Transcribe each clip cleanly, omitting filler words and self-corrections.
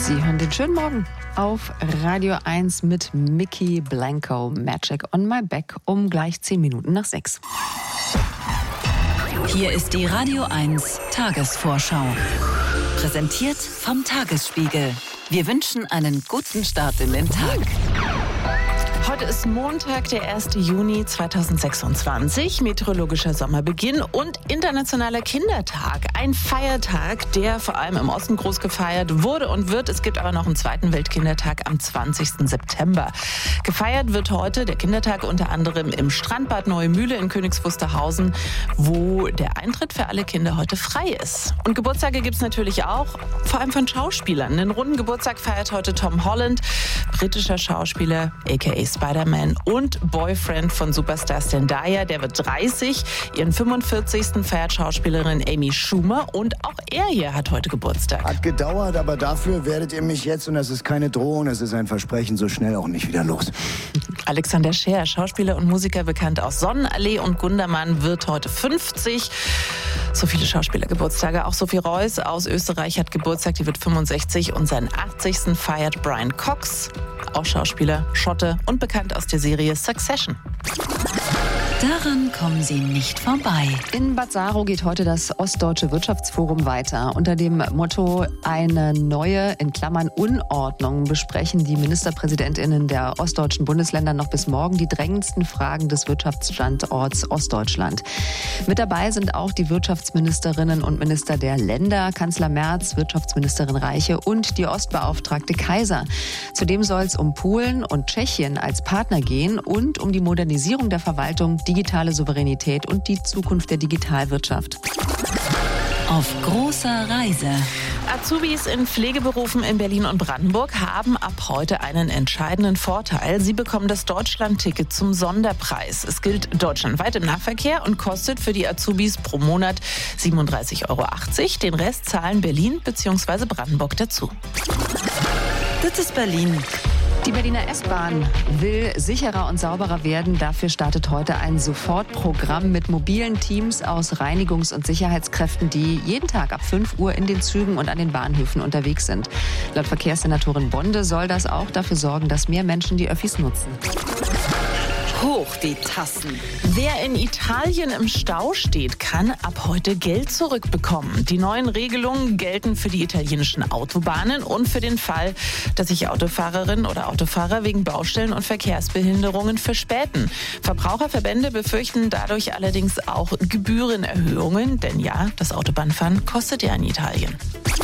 Sie hören den schönen Morgen auf Radio 1 mit Mickey Blanco, Magic on My Back, um gleich 10 Minuten nach 6. Hier ist die Radio 1 Tagesvorschau. Präsentiert vom Tagesspiegel. Wir wünschen einen guten Start in den Tag. Heute ist Montag, der 1. Juni 2026, meteorologischer Sommerbeginn und internationaler Kindertag. Ein Feiertag, der vor allem im Osten groß gefeiert wurde und wird. Es gibt aber noch einen zweiten Weltkindertag am 20. September. Gefeiert wird heute der Kindertag unter anderem im Strandbad Neue Mühle in Königs Wusterhausen, wo der Eintritt für alle Kinder heute frei ist. Und Geburtstage gibt es natürlich auch, vor allem von Schauspielern. Den runden Geburtstag feiert heute Tom Holland, britischer Schauspieler, a.k.a. Spider-Man und Boyfriend von Superstar Zendaya, der wird 30. Ihren 45. feiert Schauspielerin Amy Schumer und auch er hier hat heute Geburtstag. Hat gedauert, aber dafür werdet ihr mich jetzt, und das ist keine Drohung, es ist ein Versprechen, so schnell auch nicht wieder los. Alexander Scheer, Schauspieler und Musiker, bekannt aus Sonnenallee und Gundermann, wird heute 50. So viele Schauspielergeburtstage. Auch Sophie Reuss aus Österreich hat Geburtstag, die wird 65. Und seinen 80. feiert Brian Cox, auch Schauspieler, Schotte und bekannt aus der Serie Succession. Daran kommen Sie nicht vorbei. In Bad Saro geht heute das Ostdeutsche Wirtschaftsforum weiter. Unter dem Motto eine neue, in Klammern Unordnung, besprechen die MinisterpräsidentInnen der ostdeutschen Bundesländer noch bis morgen die drängendsten Fragen des Wirtschaftsstandorts Ostdeutschland. Mit dabei sind auch die Wirtschaftsministerinnen und Minister der Länder, Kanzler Merz, Wirtschaftsministerin Reiche und die Ostbeauftragte Kaiser. Zudem soll es um Polen und Tschechien als Partner gehen und um die Modernisierung der Verwaltung, digitale Souveränität und die Zukunft der Digitalwirtschaft. Auf großer Reise. Azubis in Pflegeberufen in Berlin und Brandenburg haben ab heute einen entscheidenden Vorteil. Sie bekommen das Deutschland-Ticket zum Sonderpreis. Es gilt deutschlandweit im Nahverkehr und kostet für die Azubis pro Monat 37,80 €. Den Rest zahlen Berlin bzw. Brandenburg dazu. Das ist Berlin. Die Berliner S-Bahn will sicherer und sauberer werden. Dafür startet heute ein Sofortprogramm mit mobilen Teams aus Reinigungs- und Sicherheitskräften, die jeden Tag ab 5 Uhr in den Zügen und an den Bahnhöfen unterwegs sind. Laut Verkehrssenatorin Bonde soll das auch dafür sorgen, dass mehr Menschen die Öffis nutzen. Hoch die Tassen. Wer in Italien im Stau steht, kann ab heute Geld zurückbekommen. Die neuen Regelungen gelten für die italienischen Autobahnen und für den Fall, dass sich Autofahrerinnen oder Autofahrer wegen Baustellen und Verkehrsbehinderungen verspäten. Verbraucherverbände befürchten dadurch allerdings auch Gebührenerhöhungen, denn ja, das Autobahnfahren kostet ja in Italien.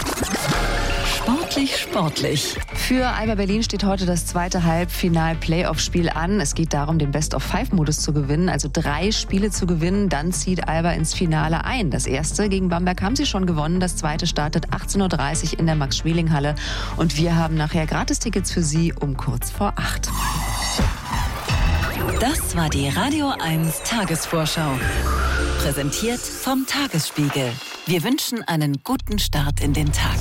Sportlich. Für Alba Berlin steht heute das zweite Halbfinal-Playoff-Spiel an. Es geht darum, den Best-of-5-Modus zu gewinnen, also 3 Spiele zu gewinnen. Dann zieht Alba ins Finale ein. Das erste gegen Bamberg haben sie schon gewonnen. Das zweite startet 18:30 Uhr in der Max-Schmeling-Halle. Und wir haben nachher Gratistickets für Sie um kurz vor 8. Das war die Radio 1 Tagesvorschau. Präsentiert vom Tagesspiegel. Wir wünschen einen guten Start in den Tag.